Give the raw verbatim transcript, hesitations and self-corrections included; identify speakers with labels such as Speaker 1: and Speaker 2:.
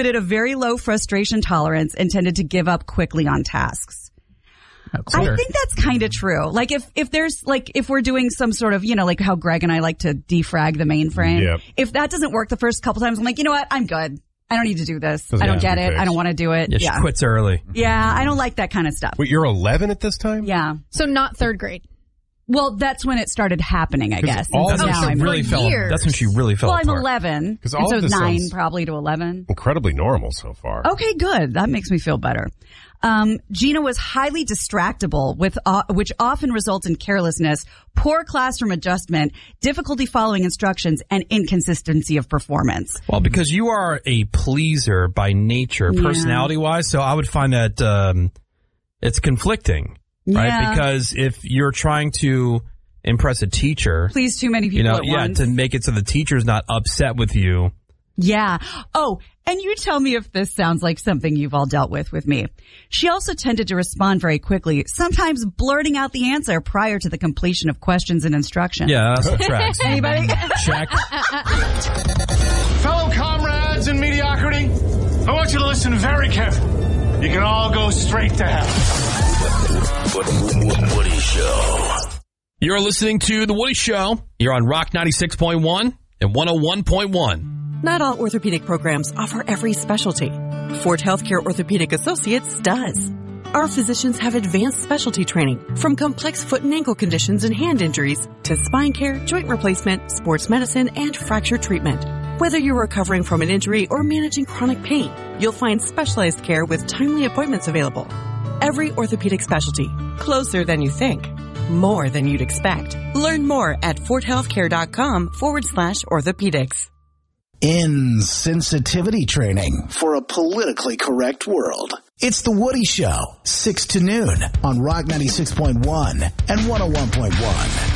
Speaker 1: exhibited a very low frustration tolerance and tended to give up quickly on tasks. I think that's kind of true. Like if, if there's like, if we're doing some sort of, you know, like how Greg and I like to defrag the mainframe.
Speaker 2: Yep.
Speaker 1: If that doesn't work the first couple times, I'm like, you know what? I'm good. I don't need to do this.
Speaker 2: Doesn't
Speaker 1: I don't
Speaker 2: have to
Speaker 1: get
Speaker 2: be
Speaker 1: it.
Speaker 2: fixed.
Speaker 1: I don't want to do it.
Speaker 3: Yeah, she
Speaker 1: Yeah.
Speaker 3: quits early.
Speaker 1: Yeah. I don't like that kind of stuff.
Speaker 2: Wait, you're eleven at this time?
Speaker 1: Yeah.
Speaker 4: So not third grade.
Speaker 1: Well, that's when it started happening, I
Speaker 2: 'Cause
Speaker 1: guess.
Speaker 2: all
Speaker 1: And
Speaker 3: That's
Speaker 1: so
Speaker 3: when
Speaker 1: now
Speaker 3: she
Speaker 1: I'm
Speaker 3: really
Speaker 4: for
Speaker 3: fell.
Speaker 4: years.
Speaker 3: That's when she really fell
Speaker 1: Well, I'm
Speaker 3: apart.
Speaker 1: eleven.
Speaker 2: 'Cause
Speaker 1: And
Speaker 2: all
Speaker 1: so
Speaker 2: of this
Speaker 1: nine
Speaker 2: sounds-
Speaker 1: probably to eleven.
Speaker 2: Incredibly normal so far.
Speaker 1: Okay, good. That makes me feel better. Um, Gina was highly distractible, with uh, which often results in carelessness, poor classroom adjustment, difficulty following instructions, and inconsistency of performance.
Speaker 3: Well, because you are a pleaser by nature,
Speaker 1: Yeah.
Speaker 3: personality-wise, so I would find that um, it's conflicting, right?
Speaker 1: Yeah.
Speaker 3: Because if you're trying to impress a teacher,
Speaker 1: Please too many people
Speaker 3: you know,
Speaker 1: at
Speaker 3: yeah,
Speaker 1: once.
Speaker 3: to make it so the teacher's not upset with you.
Speaker 1: Yeah. Oh, and you tell me if this sounds like something you've all dealt with with me. She also tended to respond very quickly, sometimes blurting out the answer prior to the completion of questions and instructions.
Speaker 3: Yeah, that's what tracks.
Speaker 1: Anybody?
Speaker 3: Check.
Speaker 5: Fellow comrades in mediocrity, I want you to listen very carefully. You can all go straight to hell.
Speaker 6: Woody Show.
Speaker 3: You're listening to The Woody Show. You're on Rock ninety-six point one and one oh one point one.
Speaker 7: Not all orthopedic programs offer every specialty. Ford Healthcare Orthopedic Associates does. Our physicians have advanced specialty training, from complex foot and ankle conditions and hand injuries to spine care, joint replacement, sports medicine, and fracture treatment. Whether you're recovering from an injury or managing chronic pain, you'll find specialized care with timely appointments available. Every orthopedic specialty, closer than you think, more than you'd expect. Learn more at fordhealthcare.com forward slash orthopedics.
Speaker 8: Insensitivity training for a politically correct world. It's The Woody Show, six to noon on Rock ninety-six point one and one oh one point one.